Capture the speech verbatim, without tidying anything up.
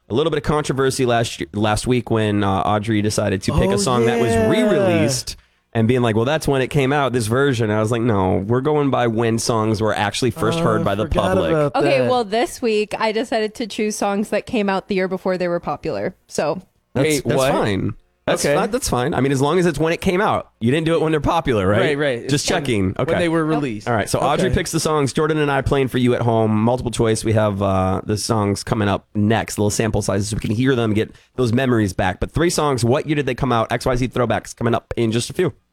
a little bit of controversy last last week when uh, Audrey decided to pick oh, a song yeah. that was re-released and being like, well, that's when it came out, this version. And I was like, no, we're going by when songs were actually first Oh, heard by I the forgot public. about Okay, that. well, this week I decided to choose songs that came out the year before they were popular. So That's, Wait, that's what? fine. That's, Okay. fi- that's fine. I mean, as long as it's when it came out. You didn't do it when they're popular, right? Right, right. Just It's when- checking. Okay. When they were released. All right, so Audrey Okay. picks the songs. Jordan and I playing for you at home. Multiple choice. We have uh, the songs coming up next, little sample sizes so we can hear them, get those memories back. But three songs, what year did they come out? X Y Z throwbacks coming up in just a few.